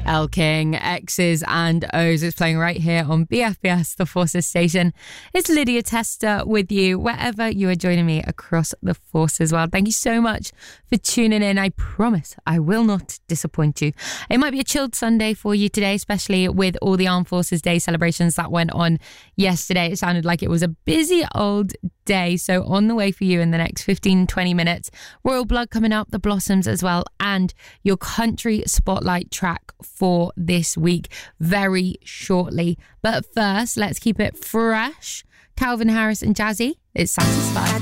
Elle King, X's and O's. It's playing right here on BFBS, the Forces station. It's Lydia Tester with you, wherever you are joining me across the Forces world. Thank you so much for tuning in. I promise I will not disappoint you. It might be a chilled Sunday for you today, especially with all the Armed Forces Day celebrations that went on yesterday. It sounded like it was a busy old day. So on the way for you in the next 15-20 minutes, Royal Blood coming up, the Blossoms as well, and your country spotlight track for this week very shortly. But first, let's keep it fresh. Calvin Harris and Jazzy, it's Satisfied.